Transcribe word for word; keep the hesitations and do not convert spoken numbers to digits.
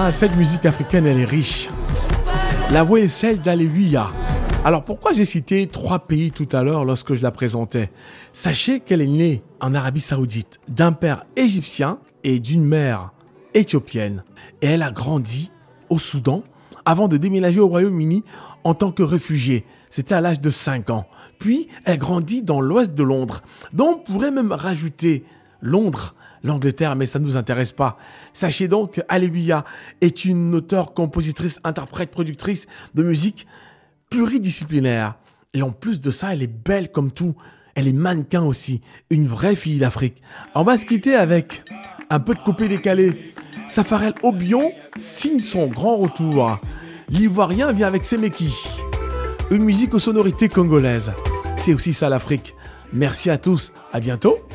hein, cette musique africaine, elle est riche. La voix est celle d'Alléluia. Alors pourquoi j'ai cité trois pays tout à l'heure lorsque je la présentais? Sachez qu'elle est née en Arabie Saoudite d'un père égyptien et d'une mère éthiopienne. Et elle a grandi au Soudan avant de déménager au Royaume-Uni en tant que réfugiée. C'était à l'âge de cinq ans. Puis elle grandit dans l'ouest de Londres. Donc on pourrait même rajouter Londres, l'Angleterre, mais ça ne nous intéresse pas. Sachez donc qu'Alléluia est une auteure, compositrice, interprète, productrice de musique pluridisciplinaire. Et en plus de ça, elle est belle comme tout. Elle est mannequin aussi. Une vraie fille d'Afrique. On va se quitter avec un peu de coupé décalé. Safarel Obion signe son grand retour. L'Ivoirien vient avec Semeki. Une musique aux sonorités congolaises. C'est aussi ça l'Afrique. Merci à tous. À bientôt.